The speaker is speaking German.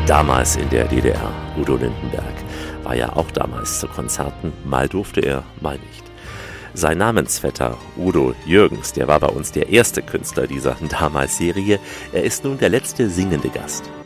Damals in der DDR. Udo Lindenberg war ja auch damals zu Konzerten. Mal durfte er, mal nicht. Sein Namensvetter Udo Jürgens, der war bei uns der erste Künstler dieser Damals-Serie. Er ist nun der letzte singende Gast.